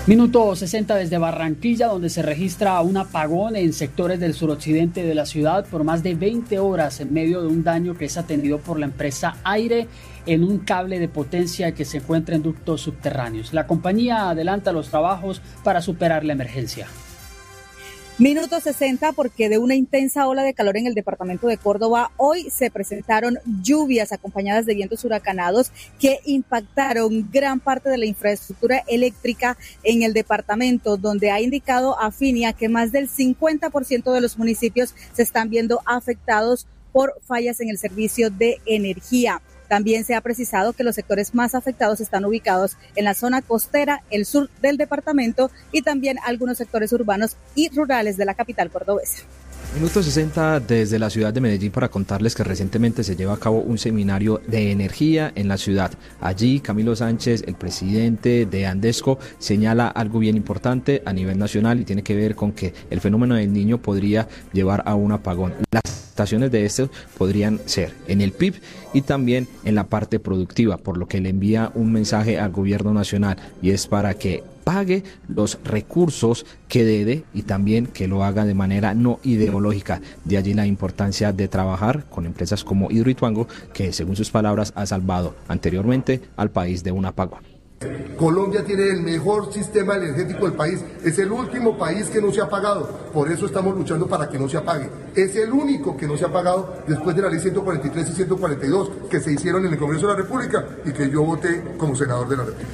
Minuto 60 desde Barranquilla, donde se registra un apagón en sectores del suroccidente de la ciudad por más de 20 horas en medio de un daño que es atendido por la empresa Aire en un cable de potencia que se encuentra en ductos subterráneos. La compañía adelanta los trabajos para superar la emergencia. Minuto 60 porque de una intensa ola de calor en el departamento de Córdoba, hoy se presentaron lluvias acompañadas de vientos huracanados que impactaron gran parte de la infraestructura eléctrica en el departamento, donde ha indicado Afinia que más del 50% de los municipios se están viendo afectados por fallas en el servicio de energía. También se ha precisado que los sectores más afectados están ubicados en la zona costera, el sur del departamento y también algunos sectores urbanos y rurales de la capital cordobesa. Minuto 60 desde la ciudad de Medellín para contarles que recientemente se lleva a cabo un seminario de energía en la ciudad. Allí Camilo Sánchez, el presidente de Andesco, señala algo bien importante a nivel nacional y tiene que ver con que el fenómeno del Niño podría llevar a un apagón. Las estaciones de estos podrían ser en el PIB y también en la parte productiva, por lo que le envía un mensaje al gobierno nacional y es para que pague los recursos que debe y también que lo haga de manera no ideológica. De allí la importancia de trabajar con empresas como Hidroituango, que según sus palabras ha salvado anteriormente al país de un apagón. Colombia tiene el mejor sistema energético del país, es el último país que no se ha apagado, por eso estamos luchando para que no se apague. Es el único que no se ha apagado después de la ley 143 y 142 que se hicieron en el Congreso de la República y que yo voté como senador de la República.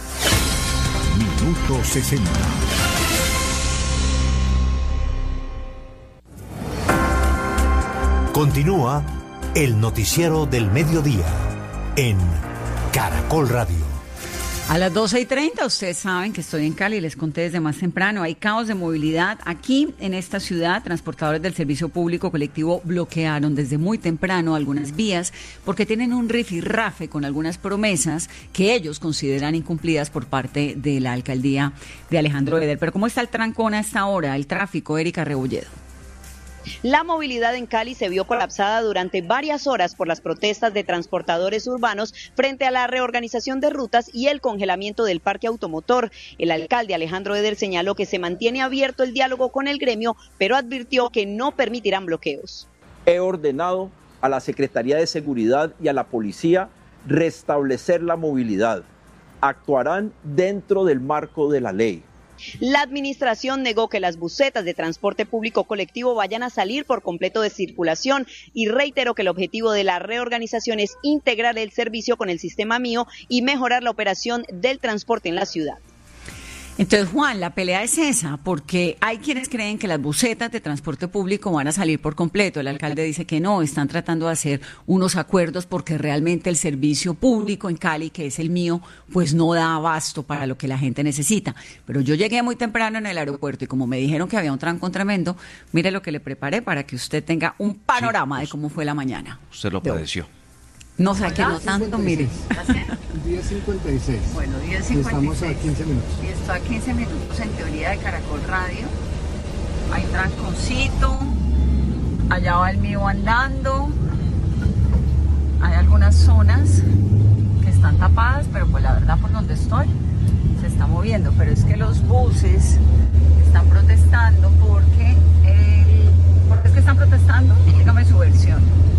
Minuto 60. Continúa el noticiero del mediodía en Caracol Radio. A las 12:30, ustedes saben que estoy en Cali, les conté desde más temprano, hay caos de movilidad aquí en esta ciudad. Transportadores del servicio público colectivo bloquearon desde muy temprano algunas vías porque tienen un rifirrafe con algunas promesas que ellos consideran incumplidas por parte de la alcaldía de Alejandro Eder. Pero ¿cómo está el trancón a esta hora, el tráfico, Erika Rebolledo? La movilidad en Cali se vio colapsada durante varias horas por las protestas de transportadores urbanos frente a la reorganización de rutas y el congelamiento del parque automotor. El alcalde Alejandro Eder señaló que se mantiene abierto el diálogo con el gremio, pero advirtió que no permitirán bloqueos. He ordenado a la Secretaría de Seguridad y a la Policía restablecer la movilidad. Actuarán dentro del marco de la ley. La administración negó que las busetas de transporte público colectivo vayan a salir por completo de circulación y reiteró que el objetivo de la reorganización es integrar el servicio con el sistema MIO y mejorar la operación del transporte en la ciudad. Entonces, Juan, la pelea es esa, porque hay quienes creen que las busetas de transporte público van a salir por completo. El alcalde dice que no, están tratando de hacer unos acuerdos porque realmente el servicio público en Cali, que es el mío, pues no da abasto para lo que la gente necesita. Pero yo llegué muy temprano en el aeropuerto y como me dijeron que había un trancón tremendo, mire lo que le preparé para que usted tenga un panorama de cómo fue la mañana. Usted lo padeció. No, o sea, que no tanto, mire. 10:56. Bueno, 10:56. Estamos a 15 minutos. Y esto a 15 minutos en teoría de Caracol Radio. Hay tranconcito. Allá va el mío andando. Hay algunas zonas que están tapadas, pero pues la verdad por donde estoy se está moviendo. Pero es que los buses están protestando porque... ¿Por qué es que están protestando? Dígame su versión.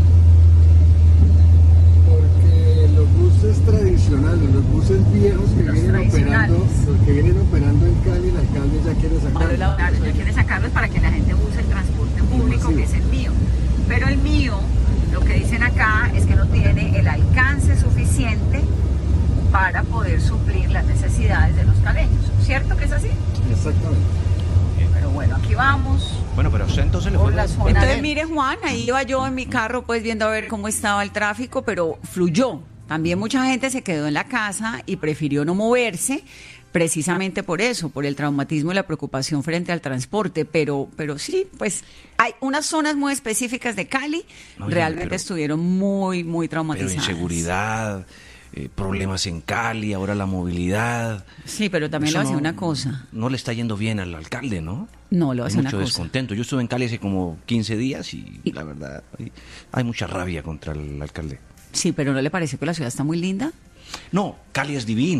Los buses tradicionales, los buses viejos que vienen operando en Cali, el alcalde ya quiere sacarlos. Ya quiere sacarlos para que la gente use el transporte público, que es el mío. Pero el mío, lo que dicen acá es que no tiene el alcance suficiente para poder suplir las necesidades de los caleños. ¿Cierto que es así? Exactamente. Pero bueno, aquí vamos. Bueno, pero usted entonces le fue la zona. Entonces, mire, Juan, ahí iba yo en mi carro, pues viendo a ver cómo estaba el tráfico, pero fluyó. También mucha gente se quedó en la casa y prefirió no moverse, precisamente por eso, por el traumatismo y la preocupación frente al transporte. Pero sí, pues hay unas zonas muy específicas de Cali, realmente estuvieron muy traumatizadas. Pero inseguridad, problemas en Cali, ahora la movilidad. Sí, pero también lo hace una cosa. No le está yendo bien al alcalde, ¿no? No, lo hace una cosa. Mucho descontento. Yo estuve en Cali hace como 15 días y la verdad hay mucha rabia contra el alcalde. Sí, pero ¿no le parece que la ciudad está muy linda? No, Cali es divina.